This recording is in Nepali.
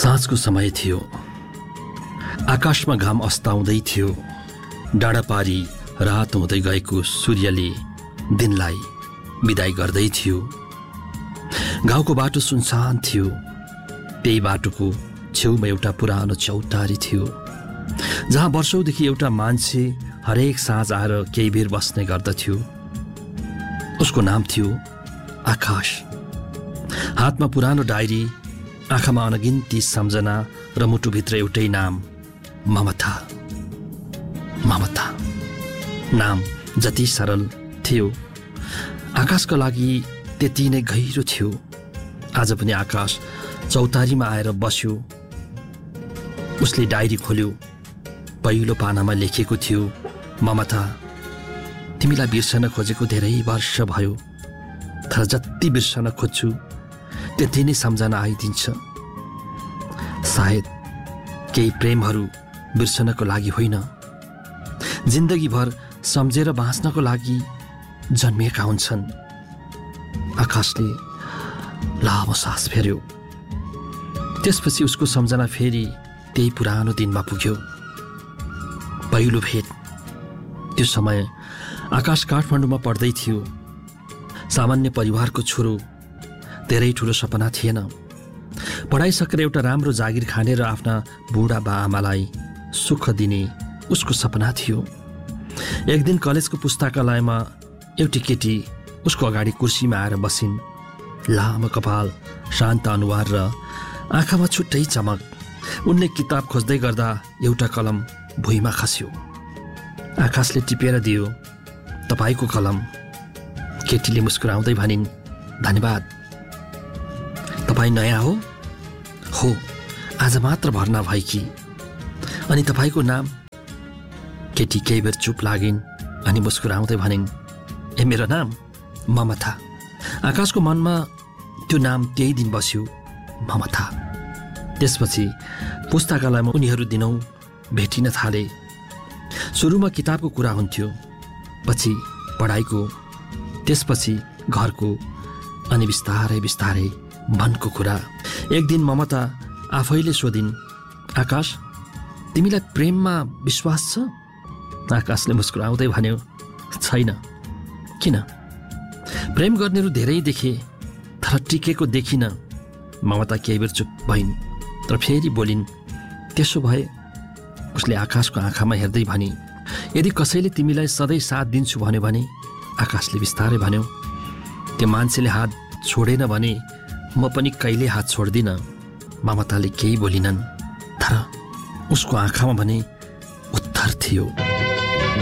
साँझको समय थियो। आकाशमा घाम अस्ताउँदै थियो। डाँडा पारी रात हुँदै गएको सूर्यले दिनलाई बिदाई गर्दै थियो। गाउँको बाटो सुनसान थियो। त्यही बाटोको छेउमा एउटा पुरानो चौतारी थियो, जहाँ वर्षौंदेखि एउटा मान्छे हरेक साँझ आएर केही बेर बस्ने गर्दथ्यो। उसको नाम थियो आकाश। हातमा पुरानो डायरी, आँखामा अनगिन्ती सम्झना र मुटुभित्र एउटै नाम, ममता। ममता नाम जति सरल थियो, आकाशका लागि त्यति नै गहिरो थियो। आज पनि आकाश चौतारीमा आएर बस्यो। उसले डायरी खोल्यो। पहिलो पानामा लेखेको थियो, ममता, तिमीलाई बिर्सन खोजेको धेरै वर्ष भयो, तर जति बिर्सन खोज्छु त्यति नै सम्झना आइदिन्छ। सायद केही प्रेमहरू बिर्सनको लागि होइन, जिन्दगीभर सम्झेर बाँच्नको लागि जन्मिएका हुन्छन्। आकाशले लामो सास फेर्यो। त्यसपछि उसको सम्झना फेरि त्यही पुरानो दिनमा पुग्यो। पहिलो भेट। त्यो समय आकाश काठमाडौँमा पढ्दै थियो। सामान्य परिवारको छोरो, धेरै ठुलो सपना थिएन। पढाइ सकेर एउटा राम्रो जागिर खाने र आफ्ना बुढा बा आमालाई सुख दिने उसको सपना थियो। एक दिन कलेजको पुस्तकालयमा एउटी केटी उसको अगाडि कुर्सीमा आएर बसिन्। लामो कपाल, शान्त अनुहार र आँखामा छुट्टै चमक। उनले किताब खोज्दै गर्दा एउटा कलम भुइँमा खस्यो। आकाशले टिपेर दियो, तपाईको कलम। केटीले मुस्कुराउँदै भनिन्, धन्यवाद। तपाईँ नयाँ हो? हो, आज मात्र भर्ना भएकी। अनि तपाईको नाम? केटी केही बेर चुप लागिन् अनि मुस्कुराउँदै भनिन्, ए मेरो नाम ममता। आकाशको मनमा त्यो नाम त्यही दिन बस्यो, ममता। त्यसपछि पुस्तकालयमा उनीहरू दिनौं भेटिन थाले। सुरुमा किताबको कुरा हुन्थ्यो, पछि पढाइको, त्यसपछि घरको, अनि बिस्तारै बिस्तारै मनको कुरा। एक दिन ममता आफैले सोधिन्, आकाश, तिमीलाई प्रेममा विश्वास छ? आकाशले मुस्कुराउँदै भन्यो, छैन। किन? प्रेम गर्नेहरू धेरै देखे, तर टिकेको देखिन। ममता केही बेर चुप भइन्, तर फेरि बोलिन्, त्यसो भए? उसले आकाशको आँखामा हेर्दै भनी, यदि कसैले तिमीलाई सधैँ साथ दिन्छु भन्यो भने? आकाशले बिस्तारै भन्यो, त्यो मान्छेले हात छोडेन भने म पनि कहिले हात छोड्दिन। ममताले केही बोलिनन्, तर उसको आँखामा भने उत्तर थियो।